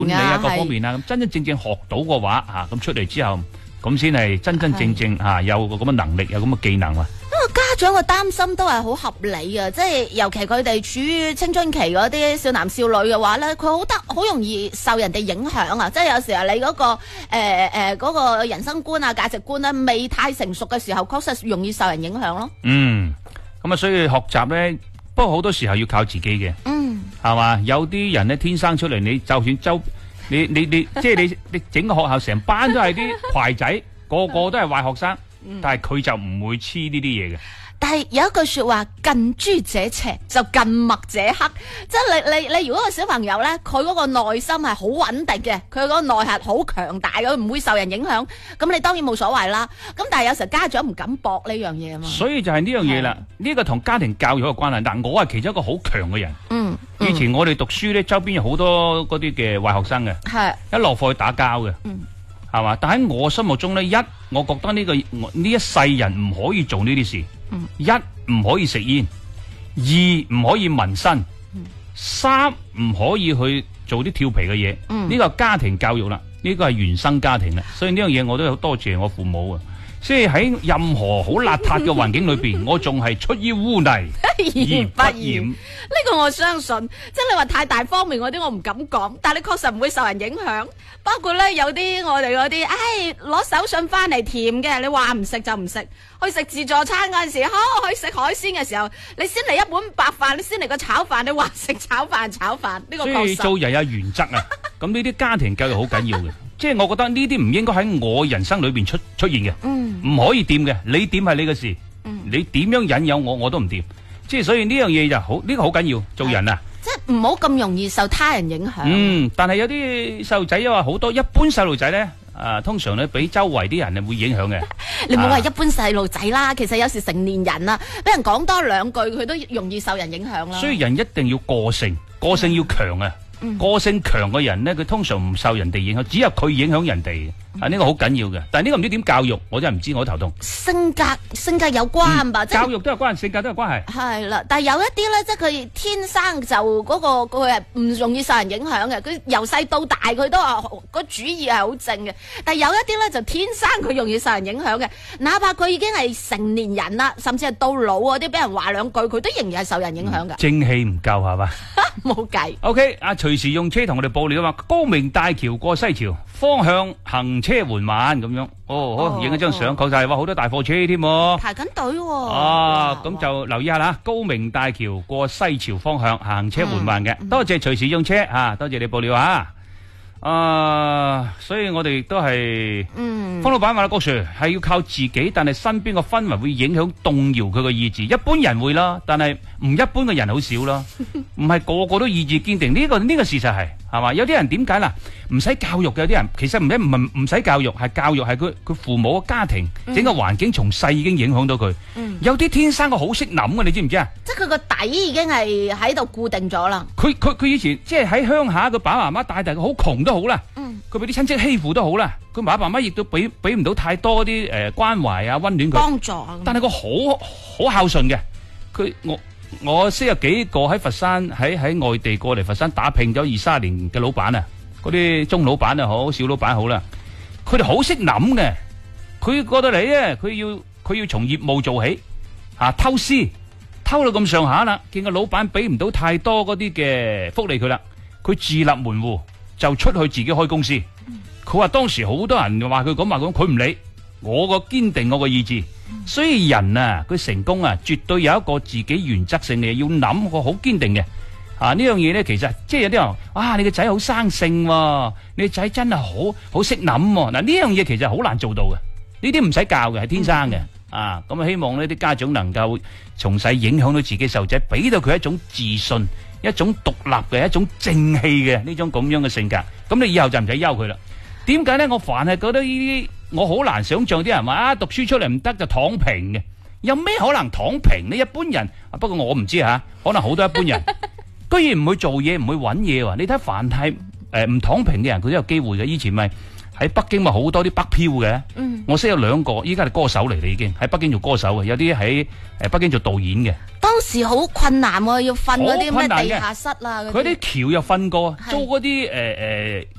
管理啊各方面啊，咁真真正正學到嘅話咁出嚟之後，咁先係真真正正有個咁嘅能力，有咁嘅技能啊。 家長嘅擔心都係好合理啊，即係尤其佢哋處於青春期嗰啲少男少女嘅話咧，佢好容易受人哋影響啊！即係有時候你嗰個嗰個人生觀啊、價值觀咧未太成熟嘅時候，確實容易受人影響咯。 咁啊，所以學習咧，不過好多時候要靠自己嘅，係嘛？有啲人咧天生出嚟，你就算你即係你整個學校成班都係啲壞仔，個個都係壞學生。但係佢就唔會黐呢啲嘢嘅。 但係有一句說話，近朱者赤，就近墨者黑。即係你如果個小朋友咧，佢嗰個內心係好穩定嘅，佢嗰個內核好強大嘅，唔會受人影響。咁你當然冇所謂啦。咁但係有時候家長唔敢搏呢樣嘢啊嘛。 所以就係呢樣嘢啦。呢個同家庭教育有關係。但我係其中一個好強嘅人。以前我哋讀書咧，周邊有好多嗰啲嘅壞學生嘅，一落課去打交嘅。係嘛？但喺我心目中咧，我覺得呢一世人唔可以做呢啲事。一唔可以食煙，二唔可以紋身，三唔可以去做啲調皮嘅嘢。呢個係家庭教育啦，呢個係原生家庭啦。所以呢樣嘢我都好多謝我父母啊。所以喺任何好邋遢嘅環境裏邊，我仲係出於污泥而不染。 呢個我相信，即係你話太大方面嗰啲我唔敢講，但係你確實唔會受人影響。包括咧有啲我哋嗰啲，攞手信翻嚟甜嘅，你話唔食就唔食。去食自助餐嗰陣時，去食海鮮嘅時候，你先嚟一碗白飯，你先嚟個炒飯，你話食炒飯，呢個確實。所以做人有原則啊！咁呢啲家庭教育好緊要嘅。即係我覺得呢啲唔應該喺我人生裏邊出現嘅，唔可以掂嘅。你掂係你嘅事，你點樣引誘我都唔掂。即係所以呢樣嘢就好，呢個好緊要。做人啊， 即係唔好咁容易受他人影響。 但係有啲細路仔因為好多一般細路仔咧，通常咧俾周圍啲人係會影響嘅。 你冇話一般細路仔啦，其實有時成年人啊，俾人講多兩句，佢都容易受人影響啦。 所以人一定要個性要強啊。個性強嘅人呢，佢通常唔受人哋影響，只有佢影響人哋。呢個好緊要嘅。但係呢個唔知點教育，我真係唔知，我頭痛。性格有關吧？ 教育都有關，性格都有關係。 係啦，但係有一啲咧，即係佢天生就嗰個佢係唔容易受人影響嘅。佢由細到大佢都話個主意係好正嘅。但係有一啲咧就天生佢容易受人影響嘅，哪怕佢已經係成年人啦，甚至係到老嗰啲，俾人話兩句，佢都仍然係受人影響嘅。 正氣唔夠係嘛？ 冇計。 OK， 隨時用車同我哋報料啊嘛。高明大橋過西潮，方向行車緩慢咁樣。好，影一張相，確實係好多大貨車添。 排緊隊喎。 咁就留意下啦。高明大橋過西潮方向行車緩慢嘅。多謝隨時用車多謝你報料所以我哋都係，方老闆話啦，郭 Sir 係要靠自己，但係身邊個氛圍會影響動搖佢個意志。一般人會啦，但係唔一般嘅人好少啦，唔係個個都意志堅定。呢個事實係嘛？有啲人點解啦？唔使教育嘅，有啲人其實唔使教育，係教育係佢父母嘅家庭整個環境從細已經影響到佢。有啲天生個好識諗嘅，你知唔知啊？ 即係佢個底已經係喺度固定咗啦。 佢以前即係喺鄉下，佢爸爸媽媽帶大佢好窮都好啦，佢俾啲親戚欺負都好啦，佢爸爸媽媽亦都俾唔到太多啲關懷啊溫暖佢幫助。 但係佢好孝順嘅。我識有幾個喺佛山喺外地過嚟佛山打拼咗20-30年嘅老闆啊，嗰啲中老闆啊好，小老闆好啦，佢哋好識諗嘅。佢覺得你咧，佢要從業務做起偷師偷到咁上下啦，見個老闆俾唔到太多嗰啲嘅福利佢啦，佢自立門戶就出去自己開公司。佢話當時好多人話佢咁，佢唔理，我個堅定我個意志。所以人啊，佢成功啊，絕對有一個自己原則性嘅，要諗個好堅定嘅。呢樣嘢咧，其實即係有啲人你個仔好生性喎，你個仔真係好識諗喎。嗱，呢樣嘢其實好難做到嘅，呢啲唔使教嘅，係天生嘅。咁希望呢啲家長能夠從細影響到自己細路仔，俾到佢一種自信、一種獨立嘅、一種正氣嘅呢種咁樣嘅性格。咁你以後就唔使憂佢啦。點解咧？我凡係覺得呢啲，我好難想象啲人話讀書出嚟唔得就躺平嘅，有咩可能躺平呢？一般人不過我唔知可能好多一般人居然唔去做嘢，唔去搵嘢喎。你睇凡係唔躺平嘅人，佢都有機會嘅。以前咪喺北京咪好多啲北漂嘅。 嗯， 我識有2個，依家係歌手嚟，你已經喺北京做歌手嘅，有啲喺北京做導演嘅。 當時好困難喎，要瞓嗰啲咩好困難嘅地下室啦， 佢啲橋又瞓過， 係租嗰啲